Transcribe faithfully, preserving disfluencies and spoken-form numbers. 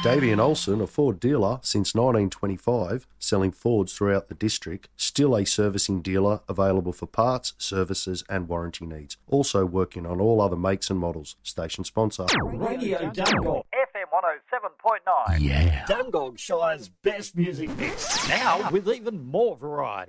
Davey and Olsen, a Ford dealer since nineteen twenty-five, selling Fords throughout the district, still a servicing dealer available for parts, services and warranty needs. Also working on all other makes and models. Station sponsor. Radio Dungog. F M one oh seven point nine. Yeah. Dungog Shire's best music mix. Now with even more variety.